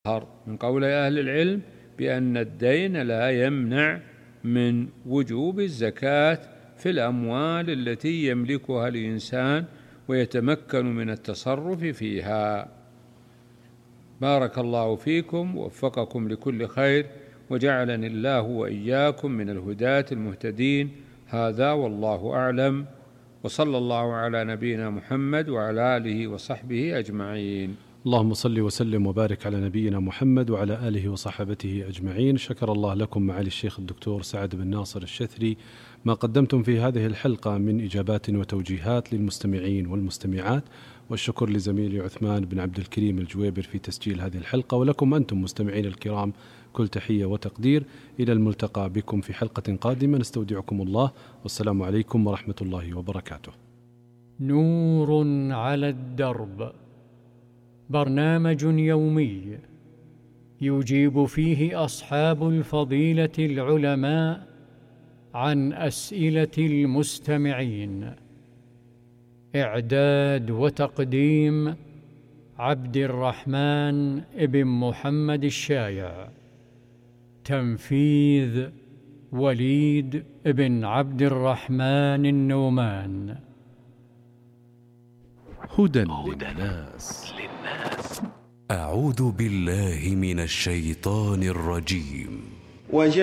من قول أهل العلم بأن الدين لا يمنع من وجوب الزكاة في الأموال التي يملكها الإنسان ويتمكن من التصرف فيها. بارك الله فيكم ووفقكم لكل خير، وجعلني الله وإياكم من الهداة المهتدين. هذا والله أعلم، وصلى الله على نبينا محمد وعلى آله وصحبه أجمعين. اللهم صل وسلم وبارك على نبينا محمد وعلى آله وصحبه أجمعين. شكر الله لكم معالي الشيخ الدكتور سعد بن ناصر الشثري ما قدمتم في هذه الحلقة من إجابات وتوجيهات للمستمعين والمستمعات، والشكر لزميلي عثمان بن عبد الكريم الجويبر في تسجيل هذه الحلقة، ولكم أنتم مستمعين الكرام كل تحية وتقدير. إلى الملتقى بكم في حلقة قادمة، نستودعكم الله، والسلام عليكم ورحمة الله وبركاته. نور على الدرب، برنامج يومي يجيب فيه أصحاب الفضيلة العلماء عن أسئلة المستمعين. إعداد وتقديم عبد الرحمن بن محمد الشايع. تنفيذ وليد بن عبد الرحمن النومان. هدى للناس. أعوذ بالله من الشيطان الرجيم.